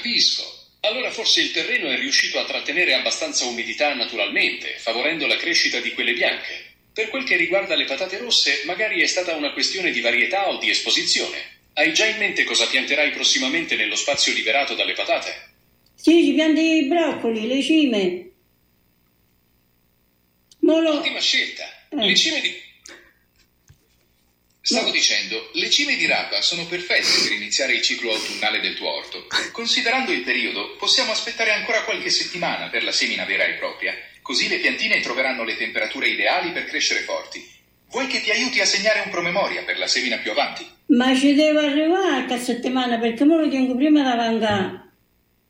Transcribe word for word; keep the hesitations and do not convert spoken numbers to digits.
capisco. Allora forse il terreno è riuscito a trattenere abbastanza umidità naturalmente, favorendo la crescita di quelle bianche. Per quel che riguarda le patate rosse, magari è stata una questione di varietà o di esposizione. Hai già in mente cosa pianterai prossimamente nello spazio liberato dalle patate? Sì, ci pianti i broccoli, le cime. Molo... Ottima scelta. Eh. Le cime di... Stavo dicendo, le cime di rapa sono perfette per iniziare il ciclo autunnale del tuo orto. Considerando il periodo, possiamo aspettare ancora qualche settimana per la semina vera e propria, così le piantine troveranno le temperature ideali per crescere forti. Vuoi che ti aiuti a segnare un promemoria per la semina più avanti? Ma ci devo arrivare qualche settimana perché me lo tengo prima da vangare.